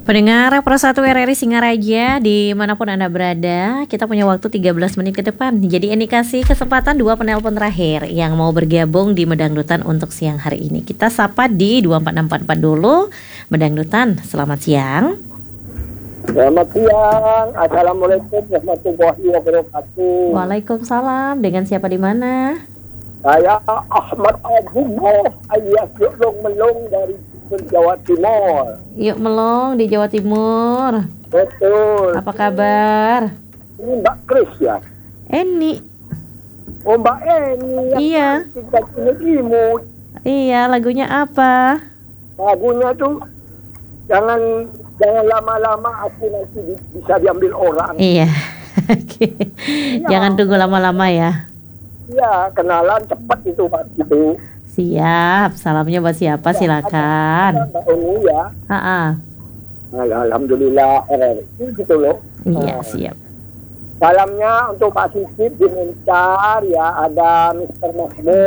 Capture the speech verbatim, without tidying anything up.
Pendengar Persatu R R I Singaraja, dimanapun Anda berada, kita punya waktu tiga belas menit ke depan. Jadi ini kasih kesempatan dua penelpon terakhir yang mau bergabung di Medangdutan untuk siang hari ini. Kita sapa di dua empat enam empat empat dulu. Medangdutan, selamat siang. Selamat siang. Assalamualaikum warahmatullahi wabarakatuh. Waalaikumsalam. Dengan siapa di mana? Saya Ahmad Abdullah alias Yulung Melung dari Jawa Timur. Yuk Melong di Jawa Timur. Betul. Apa kabar? Ini Mbak Kris ya? Eni. Oh Mbak Eni. Iya. Tingkat ini imut. Iya, lagunya apa? Lagunya tuh jangan jangan lama-lama, aku nanti di- bisa diambil orang. Iya. Oke. Jangan tunggu lama-lama ya. Iya, kenalan cepat itu Pak itu. Siap. Salamnya buat siapa? Silakan. Mbak Eni ya. Ah, Alhamdulillah R R I gitu loh. iya Nah, siap. salamnya untuk Pak Sisip di Mencar ya, ada Mister Mahmud.